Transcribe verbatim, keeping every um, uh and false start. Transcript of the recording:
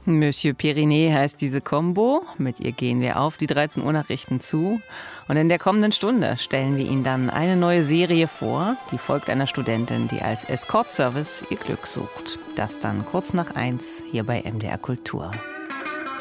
Monsieur Perinet heißt diese Combo. Mit ihr gehen wir auf die dreizehn Uhr Nachrichten zu. Und in der kommenden Stunde stellen wir Ihnen dann eine neue Serie vor. Die folgt einer Studentin, die als Escort-Service ihr Glück sucht. Das dann kurz nach eins hier bei M D R Kultur.